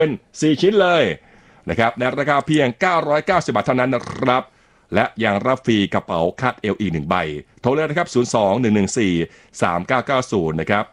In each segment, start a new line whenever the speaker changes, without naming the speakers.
เป็น4ชิ้นเลยนะครับในราคาเพียง990 บาทเท่านั้นนะครับและยังรับฟรีกระเป๋าคาดเอวอีก1ใบโทรเลยนะครับ02-114-3990นะครับ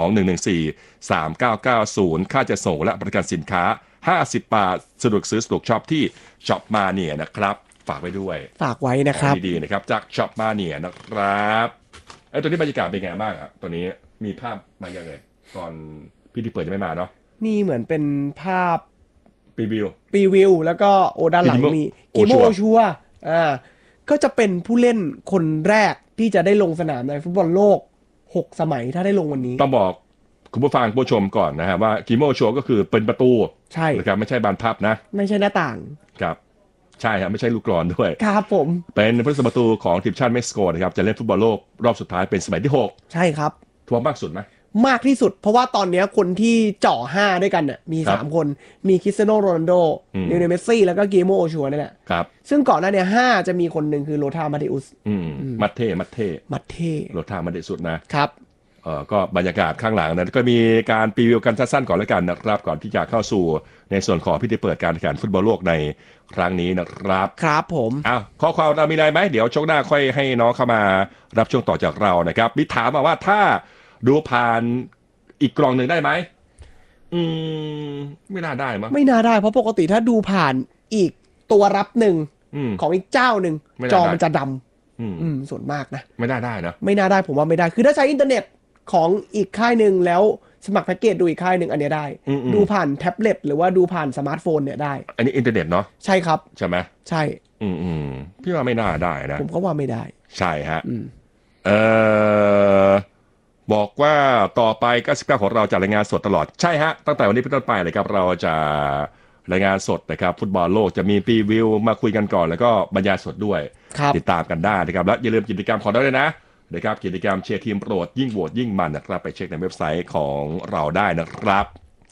02-114-3990ค่าจะส่งและบริการสินค้า50 บาทสะดวกซื้อสะดวกช็อปที่ช็อปมาเนี่ยนะครับฝากไว้ด้วย
ฝากไว้นะครับ
ดีๆนะครับจากช็อปมาเนี่ยนะครับไอ้ตัวนี้บรรยากาศเป็นไงบ้างอ่ะตัวนี้มีภาพมาอย่างไรตอนพิธีเปิดจะไม่มาเนาะ
นี่เหมือนเป็นภาพ
รี
วิวแล้วก็ด้านหลังมีกิโมโอชัวก็จะเป็นผู้เล่นคนแรกที่จะได้ลงสนามในฟุตบอลโลก6 สมัยถ้าได้ลงวันนี้
ต้องบอกคุณผู้ฟังผู้ชมก่อนนะฮะว่ากิโมโอชัวก็คือเป็นประตู
ใช่
นะครับไม่ใช่บานพับนะ
ไม่ใช่หน้าต่าง
ครับใช่ครับไม่ใช่ลูกกลอนด้วย
ครับผม
เป็นผู้รักษาประตูของทีมชาติเม็กซิโกนะครับจะเล่นฟุตบอลโลกรอบสุดท้ายเป็นสมัยที่6
ใช่ครับ
ทัวร์มากสุดไหม
มากที่สุดเพราะว่าตอนนี้คนที่เจาะ5ด้วยกันน่ะมี3คนมีคริสเตียโนโรนัลโดลิโอเนลเมสซี่แล้วก็กิโมโอชัวนี่แหละ
ครับ
ซึ่งก่อนหน้านี้5จะมีคนหนึ่งคือโลธามาเดอุส
มัตเท่โลธามาเดอุสนะครับก็บรรยากาศข้างหลังนั้นก็มีการพรีวิวกันสั้นๆก่อนแล้วกันนะครับก่อนที่จะเข้าสู่ในส่วนของพิธีเปิดการแข่งขันฟุตบอลโลกในครั้งนี้นะครับ
ครับผม
ข้อความเรามีอะไรไหมเดี๋ยวช่วงหน้าค่อยให้น้องเข้ามารับช่วงต่อจากเรานะครับมีถามมาว่าถ้าดูผ่านอีกกล่องหนึ่งได้ไหมไม่น่าได้มั้ง
ไม่น่าได้เพราะปกติถ้าดูผ่านอีกตัวรับหนึ่งของอีกเจ้าหนึ่งจอมันจะดำส่วนมากนะ
ไม่น่าได้นะ
ไม่น่าได้ผมว่าไม่ได้คือถ้าใช้อินเทอร์เน็ตของอีกค่ายหนึ่งแล้วสมัครแพ็กเกจดูอีกค่ายหนึ่งอันนี้ได้ดูผ่านแท็บเล็ตหรือว่าดูผ่านสมาร์ทโฟนเนี่ยได้
อันนี้อินเทอร์เน็ตเนาะ
ใช่ครับ
ใช่ไหม
ใช่
พี่ว่าไม่น่าได้นะ
ผมก็ว่าไม่ได้
ใช่ฮะบอกว่าต่อไป99ของเราจะรายงานสดตลอดใช่ฮะตั้งแต่วันนี้เป็นต้นไปเลยครับเราจะรายงานสดนะครับฟุตบอลโลกจะมีพรีวิวมาคุยกันก่อนแล้วก็บรรยายสดด้วยติดตามกันได้นะครับและอย่าลืมกิจกรรมของเราด้วยนะครับกิจกรรมเชียร์ทีมโปรดยิ่งโหวตยิ่งมันนะครับไปเช็คในเว็บไซต์ของเราได้นะครับ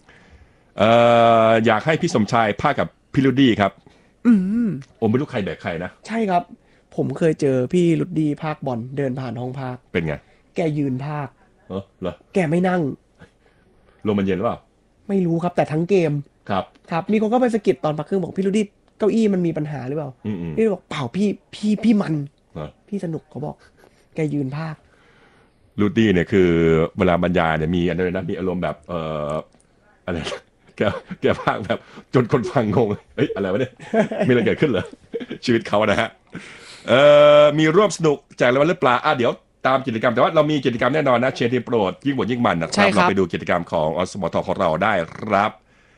อยากให้พี่สมชายพากกับพี่ลูดี้ครับไม่รู้ใครแบกใครนะ
ใช่ครับผมเคยเจอพี่ลูดี้พากบอลเดินผ่านห้องพาก
เป็นไง
แกยืนพาก
เหรอ
แกไม่นั่ง
ลมมันเย็นหรือเปล่า
ไม่รู้ครับแต่ทั้งเกมครับมีคนก็ไปสะกิดตอนพักครึ่งบอกพี่ลูดี้เก้าอี้มันมีปัญหาหรือเปล่าพี่บอกเปล่าพี่มันพี่สนุกเขาบอกแกยืนพาก
ลูดี้เนี่ยคือเวลาบรรยายเนี่ยมีอะไรนะมีอารมณ์แบบอะไรแกพากแบบจนคนฟังงงอะไรวะเนี่ยมีอะไรเกิดขึ้นเหรอชีวิตเขานะฮะมีร่วมสนุกแจกรางวัลหรือเปล่าเดี๋ยวตามกิจกรรมแต่ว่าเรามีกิจกรรมแน่นอนนะเชียร์ทีมโปรดยิ่งโหวตยิ่งมันนะครับเราไปดูกิจกรรมของอสมทของเราได้ครับ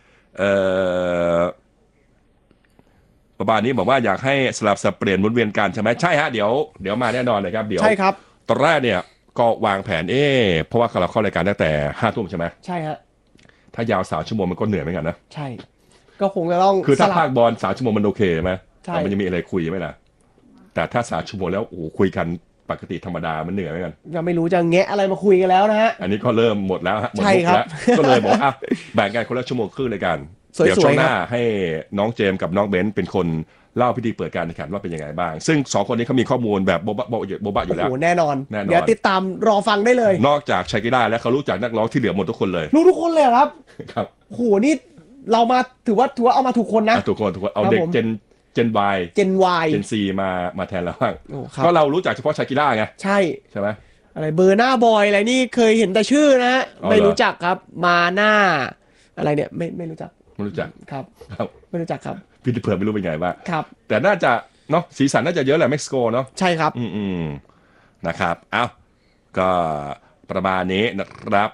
ประมาณนี้บอกว่าอยากให้สลับสับเปลี่ยนหมุนเวียนกันใช่ไหมใช่ฮะเดี๋ยวมาแน่นอนเลยครับเดี๋ยว
ใช่ครับ
ตอนแรกเนี่ยก็วางแผนเพราะว่าเราเข้ารายการตั้งแต่5 ทุ่มใช่ไหม
ใช่ฮะ
ถ้ายาว3 ชั่วโมงมันก็เหนื่อยเหมือนกันนะ
ใช่ก็คงจะต้อง
คือถ้าภาคบอล3 ชั่วโมงมันโอเคใช่ไหมแต่มันยังมีอะไรคุยไหมล่ะแต่ถ้า3 ชั่วโมงแล้วคุยกันปกติธรรมดามันเหนื่อยเหมือนกัน
ยังไม่รู้จะแงะอะไรมาคุยกันแล้วนะฮะ
อันนี้ก็เริ่มหมดแล้วหมดมุกแล้วก็เลยบอกแบ่งกันคนละ1 ชั่วโมงครึ่งเลยกันเดี๋ยวช่วงหน้าให้น้องเจมส์กับน้องเบนซ์เป็นคนเล่าพิธีเปิดการแข่งขันว่าเป็นยังไงบ้างซึ่ง2 คนนี้เขามีข้อมูลแบบโบบะอยู่แล้ว
แน่นอนเดี๋ยวติดตามรอฟังได้เลย
นอกจากชากิร่าแล้วเขารู้จักนักร้องที่เหลือหมดทุกคนเลย
รู้ทุกคนเลยครับโหนี่เรามาถือว่าเอามาถูกคนนะ
ถูกคนเอาเด็กเจนYเจน C มาแทนแล้วบ้างก็เรารู้จักเฉพาะชากิร่าไง
ใช่
ไหม
อะไรเบอร์หน้าบอยอะไรนี่เคยเห็นแต่ชื่อนะไม่รู้จักครับมาหน้าอะไรเนี่ยไม่รู้จักครับไม่รู้จักครับ
พี่เผื่อไม่รู้เป็นไงบ้าง
ครับ
แต่น่าจะเนาะสีสันน่าจะเยอะแหละเม็กซิโกเนาะ
ใช่ครับ
นะครับก็ประมาณนี้นะครับ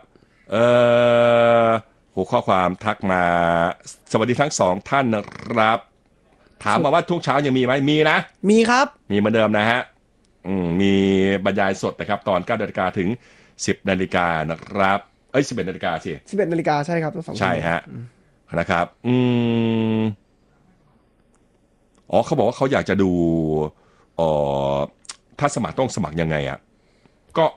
หัวข้อความทักมาสวัสดีทั้ง2 ท่านนะครับถามมาว่าทุกเช้ายังมีไหมมีนะ
มีครับ
มีเหมือนเดิมนะฮะมีบรรยายสดนะครับตอน 9 นาฬิกาถึง 10 นาฬิกานะครับ11 นาฬิกาสิ
11 นาฬิกาใช่ครับทั้ง2
ใช่ฮะนะครับเขาบอกว่าเขาอยากจะดูถ้าสมัครต้องสมัครยังไงก็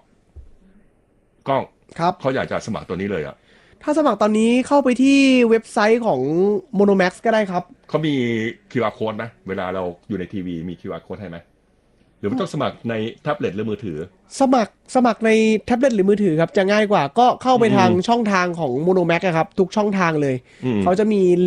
ครับ
เขาอยากจะสมัครตัวนี้เลย
ถ้าสมัครตอนนี้เข้าไปที่เว็บไซต์ของ Monomax ก็ได้ครับ
เขามี QR code ไหมเวลาเราอยู่ในทีวีมี QR code ให้ไหมหรือว่าต้องสมัครในแท็บเล็ตหรือมือถือ
สมัครในแท็บเล็ตหรือมือถือครับจะง่ายกว่าก็เข้าไปทางช่องทางของ Monomax ครับทุกช่องทางเลยเขาจะมี